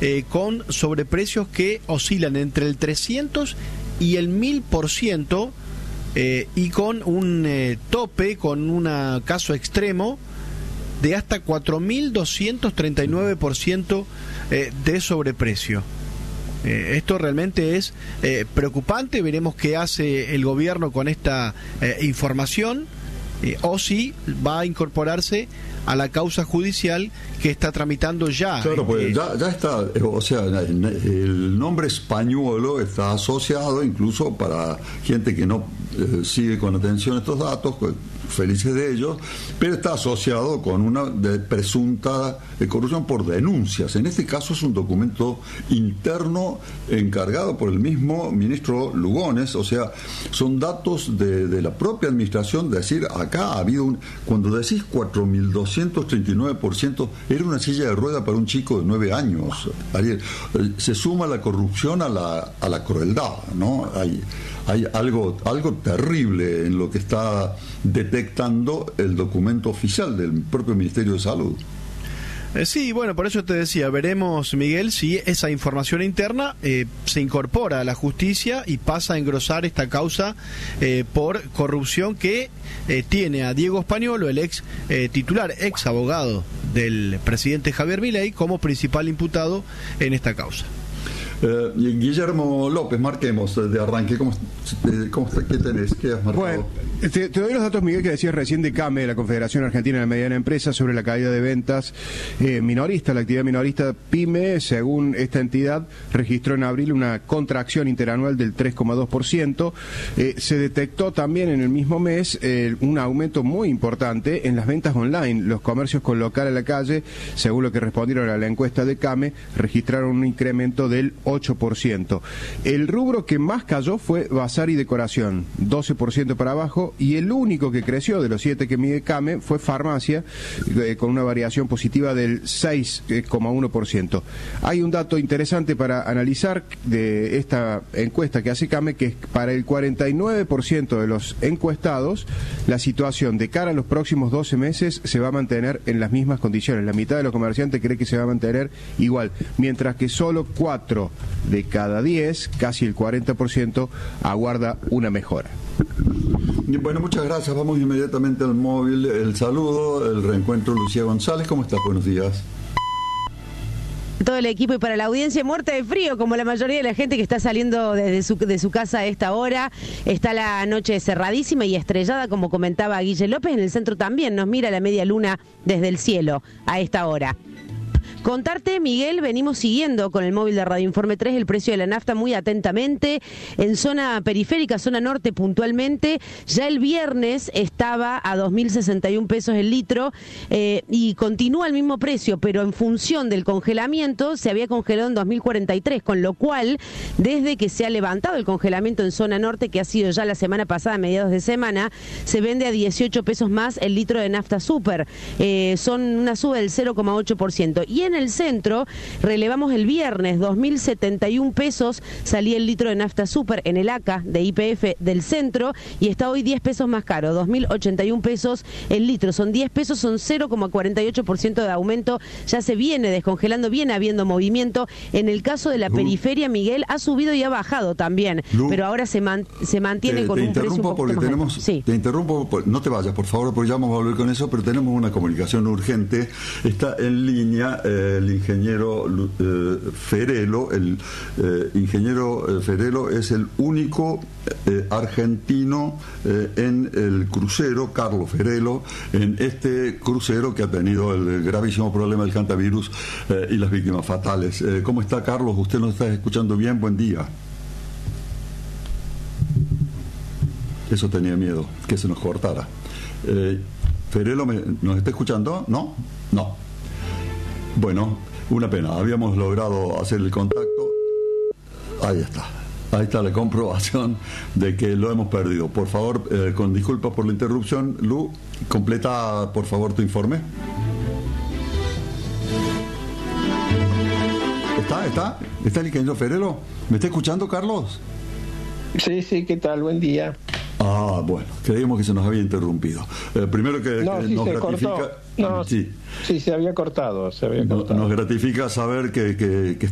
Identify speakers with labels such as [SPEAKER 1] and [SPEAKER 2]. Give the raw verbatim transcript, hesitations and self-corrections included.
[SPEAKER 1] eh, con sobreprecios que oscilan entre el trescientos y el mil por ciento, eh, y con un eh, tope, con un caso extremo de hasta cuatro mil doscientos treinta y nueve por ciento eh, de sobreprecio. Eh, esto realmente es eh, preocupante. Veremos qué hace el gobierno con esta eh, información, eh, o si va a incorporarse a la causa judicial que está tramitando ya.
[SPEAKER 2] Claro, pues
[SPEAKER 1] eh,
[SPEAKER 2] ya, ya está, o sea, el nombre españolo está asociado incluso para gente que no eh, sigue con atención estos datos, pues, felices de ellos, pero está asociado con una de presunta de corrupción por denuncias. En este caso es un documento interno encargado por el mismo ministro Lugones, o sea, son datos de, de la propia administración, de decir, acá ha habido un... Cuando decís cuatro mil doscientos treinta y nueve por ciento, era una silla de rueda para un chico de nueve años. Ariel, se suma la corrupción a la, a la crueldad, ¿no? Hay, hay algo, algo terrible en lo que está detectando el documento oficial del propio Ministerio de Salud.
[SPEAKER 1] Eh, sí, bueno, por eso te decía, veremos, Miguel, si esa información interna eh, se incorpora a la justicia y pasa a engrosar esta causa eh, por corrupción que eh, tiene a Diego Españolo, el ex eh, titular, ex abogado del presidente Javier Milei, como principal imputado en esta causa.
[SPEAKER 2] Eh, Guillermo López, marquemos de arranque. ¿Cómo, cómo está, ¿Qué tenés? ¿Qué has marcado?
[SPEAKER 3] Bueno, te, te doy los datos, Miguel, que decías recién de CAME, la Confederación Argentina de Mediana Empresa, sobre la caída de ventas eh, minorista. La actividad minorista PYME, según esta entidad, registró en abril una contracción interanual del tres coma dos por ciento. Eh, se detectó también en el mismo mes eh, un aumento muy importante en las ventas online. Los comercios con local a la calle, según lo que respondieron a la encuesta de CAME, registraron un incremento del ocho por ciento. El rubro que más cayó fue bazar y decoración, doce por ciento para abajo, y el único que creció de los siete que mide CAME fue farmacia, eh, con una variación positiva del seis coma uno por ciento. Hay un dato interesante para analizar de esta encuesta que hace CAME, que es para el cuarenta y nueve por ciento de los encuestados, la situación de cara a los próximos doce meses se va a mantener en las mismas condiciones. La mitad de los comerciantes cree que se va a mantener igual, mientras que solo cuatro de cada diez, casi el cuarenta por ciento, aguarda una mejora.
[SPEAKER 2] Bueno, muchas gracias. Vamos inmediatamente al móvil. El saludo, el reencuentro. Lucía González, ¿cómo estás? Buenos días.
[SPEAKER 4] Todo el equipo y para la audiencia, muerta de frío, como la mayoría de la gente que está saliendo desde su, de su casa a esta hora. Está la noche cerradísima y estrellada, como comentaba Guille López. En el centro también nos mira la media luna desde el cielo a esta hora. Contarte, Miguel, venimos siguiendo con el móvil de Radio Informe tres el precio de la nafta muy atentamente. En zona periférica, zona norte puntualmente, ya el viernes estaba a dos mil sesenta y un pesos el litro, eh, y continúa el mismo precio, pero en función del congelamiento se había congelado en dos mil cuarenta y tres, con lo cual, desde que se ha levantado el congelamiento en zona norte, que ha sido ya la semana pasada, a mediados de semana, se vende a dieciocho pesos más el litro de nafta super. Eh, son una suba del cero coma ocho por ciento. Y en el centro relevamos el viernes dos mil setenta y un pesos salía el litro de nafta super en el A C A de Y P F del centro, y está hoy diez pesos más caro, dos mil ochenta y un pesos el litro. Son diez pesos, son cero coma cuarenta y ocho por ciento de aumento. Ya se viene descongelando, viene habiendo movimiento. En el caso de la Lu, periferia, Miguel, ha subido y ha bajado también, Lu, pero ahora se, man, se mantiene
[SPEAKER 2] te,
[SPEAKER 4] con
[SPEAKER 2] te
[SPEAKER 4] un precio un poco
[SPEAKER 2] porque
[SPEAKER 4] más
[SPEAKER 2] tenemos,
[SPEAKER 4] alto. Sí.
[SPEAKER 2] Te interrumpo, no te vayas, por favor, porque ya vamos a volver con eso, pero tenemos una comunicación urgente. Está en línea eh, el ingeniero eh, Ferelo. El eh, ingeniero eh, Ferelo es el único eh, argentino eh, en el crucero, Carlos Ferelo, en este crucero que ha tenido el gravísimo problema del hantavirus eh, y las víctimas fatales. Eh, ¿Cómo está, Carlos? ¿Usted nos está escuchando bien? Buen día. Eso tenía miedo, que se nos cortara. Eh, Ferelo, me, ¿nos está escuchando? ¿No? No. Bueno, una pena. Habíamos logrado hacer el contacto. Ahí está. Ahí está la comprobación de que lo hemos perdido. Por favor, eh, con disculpas por la interrupción, Lu, completa, por favor, tu informe. ¿Está? ¿Está? ¿Está el ingeniero Ferelo? ¿Me está escuchando, Carlos?
[SPEAKER 5] Sí, sí, ¿qué tal? Buen día.
[SPEAKER 2] Ah, bueno, creíamos que se nos había interrumpido. Eh, primero que,
[SPEAKER 5] no,
[SPEAKER 2] que
[SPEAKER 5] sí
[SPEAKER 2] nos
[SPEAKER 5] se
[SPEAKER 2] gratifica...
[SPEAKER 5] cortó. No,
[SPEAKER 2] sí.
[SPEAKER 5] sí, se había cortado. Se había cortado.
[SPEAKER 2] Nos gratifica saber que, que, que